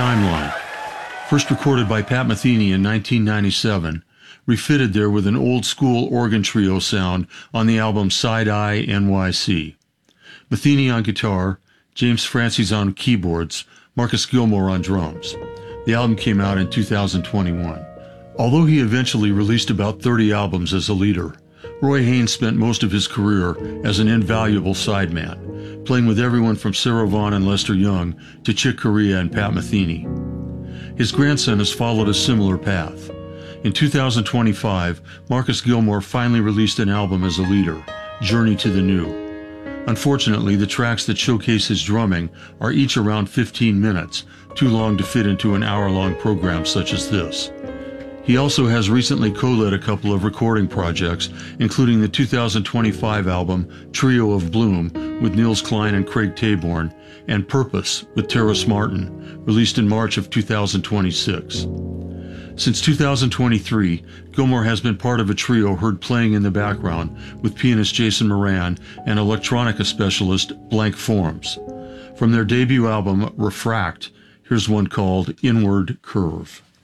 Timeline. First recorded by Pat Metheny in 1997, refitted there with an old-school organ trio sound on the album Side-Eye NYC. Metheny on guitar, James Francis on keyboards, Marcus Gilmore on drums. The album came out in 2021. Although he eventually released about 30 albums as a leader, Roy Haynes spent most of his career as an invaluable sideman, playing with everyone from Sarah Vaughan and Lester Young to Chick Corea and Pat Metheny. His grandson has followed a similar path. In 2025, Marcus Gilmore finally released an album as a leader, Journey to the New. Unfortunately, the tracks that showcase his drumming are each around 15 minutes, too long to fit into an hour-long program such as this. He also has recently co-led a couple of recording projects, including the 2025 album Trio of Bloom with Nils Klein and Craig Taborn, and Purpose with Terrace Martin, released in March of 2026. Since 2023, Gilmore has been part of a trio heard playing in the background with pianist Jason Moran and electronica specialist Blank Forms. From their debut album, Refract, here's one called Inward Curve.